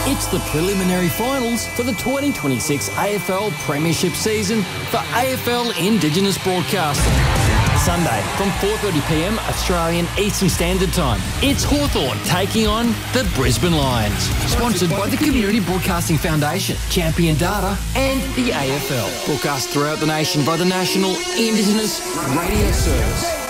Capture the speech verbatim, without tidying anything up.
It's the preliminary finals for the twenty twenty-six A F L Premiership season for A F L Indigenous Broadcasting. Sunday from four thirty p m Australian Eastern Standard Time. It's Hawthorn taking on the Brisbane Lions. Sponsored by the Community Broadcasting Foundation, Champion Data and the A F L. Broadcast throughout the nation by the National Indigenous Radio Service.